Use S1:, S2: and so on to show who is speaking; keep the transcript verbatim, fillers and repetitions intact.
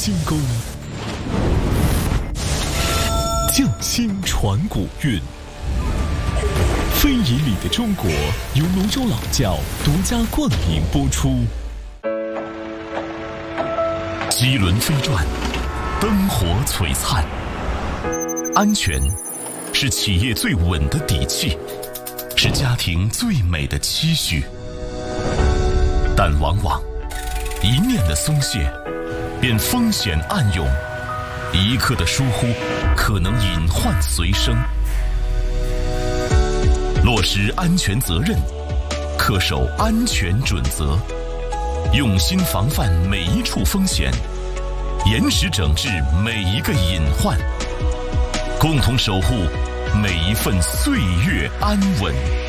S1: 精工，匠心传古韵。非遗里的中国由泸州老窖独家冠名播出。机轮飞转，灯火璀璨。安全是企业最稳的底气，是家庭最美的期许。但往往一念的松懈，便风险暗涌；一刻的疏忽，可能隐患随身。落实安全责任，恪守安全准则，用心防范每一处风险，严实整治每一个隐患，共同守护每一份岁月安稳。